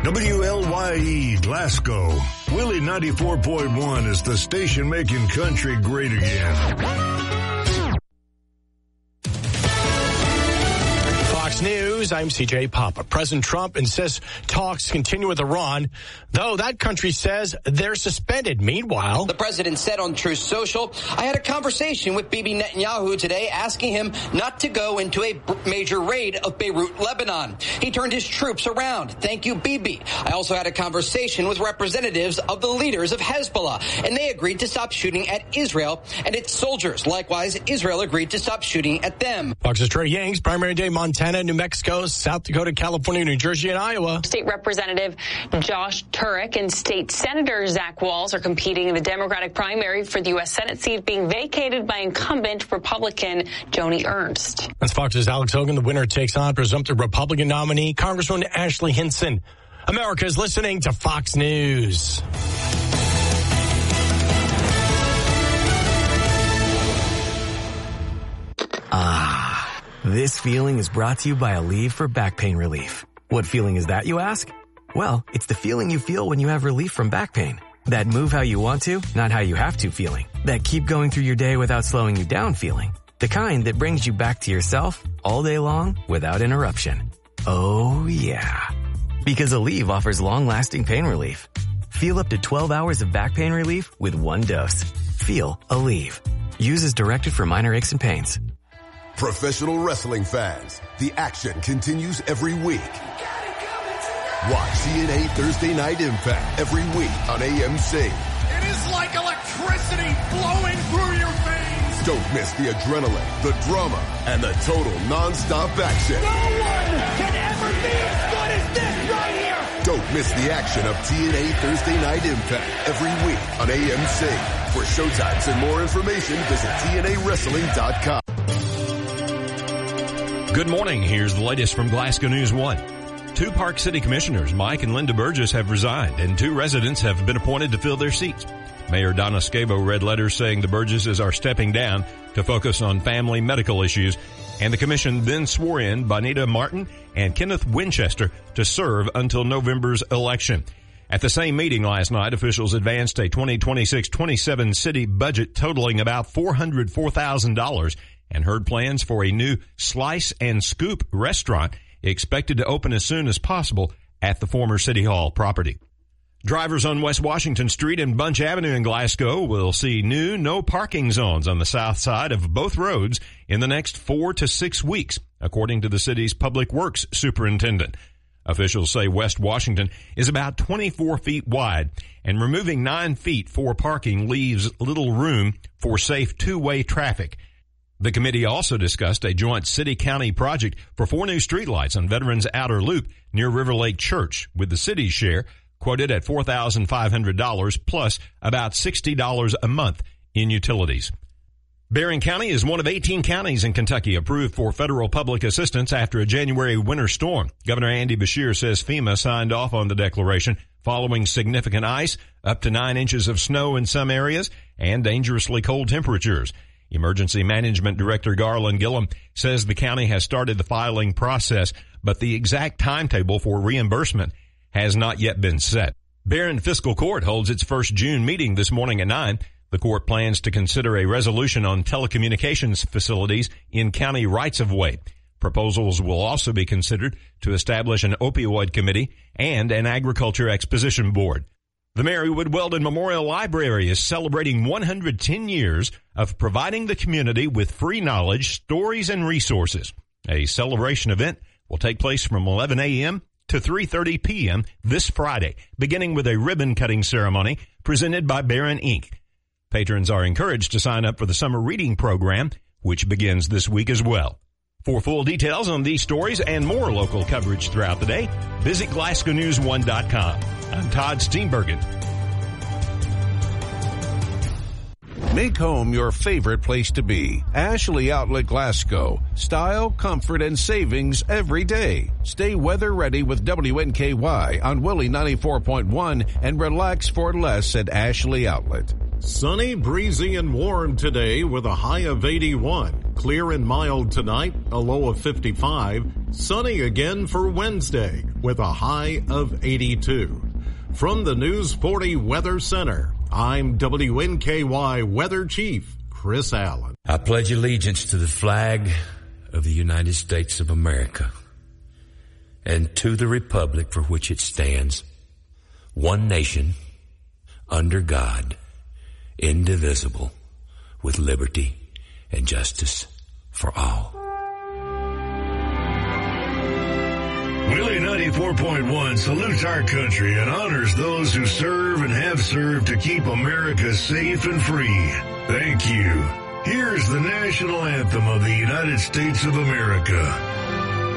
WLYE Glasgow. Willie 94.1 is the station making country great again. Fox News, I'm CJ Papa. President Trump insists talks continue with Iran, though that country says they're suspended. Meanwhile, the president said on Truth Social, I had a conversation with Bibi Netanyahu today asking him not to go into a major raid of Beirut, Lebanon. He turned his troops around. Thank you, Bibi. I also had a conversation with representatives of the leaders of Hezbollah, and they agreed to stop shooting at Israel and its soldiers. Likewise, Israel agreed to stop shooting at them. Fox's Trey Yanks, primary day Montana, New Mexico, South Dakota, California, New Jersey, and Iowa. State Representative Josh Turek and State Senator Zach Walz are competing in the Democratic primary for the U.S. Senate seat being vacated by incumbent Republican Joni Ernst. That's Fox's Alex Hogan. The winner takes on presumptive Republican nominee, Congresswoman Ashley Hinson. America is listening to Fox News. This feeling is brought to you by Aleve for back pain relief. What feeling is that, you ask? Well, it's the feeling you feel when you have relief from back pain. That move how you want to, not how you have to feeling. That keep going through your day without slowing you down feeling. The kind that brings you back to yourself all day long without interruption. Oh yeah. Because Aleve offers long-lasting pain relief. Feel up to 12 hours of back pain relief with one dose. Feel Aleve. Use as directed for minor aches and pains. Professional wrestling fans, the action continues every week. Watch TNA Thursday Night Impact every week on AMC. It is like electricity flowing through your veins. Don't miss the adrenaline, the drama, and the total non-stop action. No one can ever be as good as this right here. Don't miss the action of TNA Thursday Night Impact every week on AMC. For showtimes and more information, visit TNAWrestling.com. Good morning. Here's the latest from Glasgow News 1. 2 Park City Commissioners, Mike and Linda Burgess, have resigned, and 2 residents have been appointed to fill their seats. Mayor Donna Scavo read letters saying the Burgesses are stepping down to focus on family medical issues, and the commission then swore in Bonita Martin and Kenneth Winchester to serve until November's election. At the same meeting last night, officials advanced a 2026-27 city budget totaling about $404,000 and heard plans for a new Slice and Scoop restaurant expected to open as soon as possible at the former City Hall property. Drivers on West Washington Street and Bunch Avenue in Glasgow will see new no parking zones on the south side of both roads in the next 4 to 6 weeks, according to the city's public works superintendent. Officials say West Washington is about 24 feet wide, and removing 9 feet for parking leaves little room for safe two-way traffic. The committee also discussed a joint city-county project for 4 new streetlights on Veterans Outer Loop near River Lake Church, with the city's share quoted at $4,500 plus about $60 a month in utilities. Barron County is one of 18 counties in Kentucky approved for federal public assistance after a January winter storm. Governor Andy Beshear says FEMA signed off on the declaration following significant ice, up to 9 inches of snow in some areas, and dangerously cold temperatures. Emergency Management Director Garland Gillum says the county has started the filing process, but the exact timetable for reimbursement has not yet been set. Barron Fiscal Court holds its first June meeting this morning at 9. The court plans to consider a resolution on telecommunications facilities in county rights-of-way. Proposals will also be considered to establish an opioid committee and an agriculture exposition board. The Mary Wood Weldon Memorial Library is celebrating 110 years of providing the community with free knowledge, stories, and resources. A celebration event will take place from 11 a.m. to 3:30 p.m. this Friday, beginning with a ribbon-cutting ceremony presented by Barron Inc. Patrons are encouraged to sign up for the summer reading program, which begins this week as well. For full details on these stories and more local coverage throughout the day, visit GlasgowNews1.com. I'm Todd Steenbergen. Make home your favorite place to be. Ashley Outlet Glasgow. Style, comfort, and savings every day. Stay weather ready with WNKY on Willie 94.1 and relax for less at Ashley Outlet. Sunny, breezy, and warm today with a high of 81. Clear and mild tonight, a low of 55. Sunny again for Wednesday with a high of 82. From the News 40 Weather Center, I'm WNKY Weather Chief Chris Allen. I pledge allegiance to the flag of the United States of America and to the republic for which it stands, one nation, under God, indivisible, with liberty and justice for all. Willie 94.1 salutes our country and honors those who serve and have served to keep America safe and free. Thank you. Here's the national anthem of the United States of America.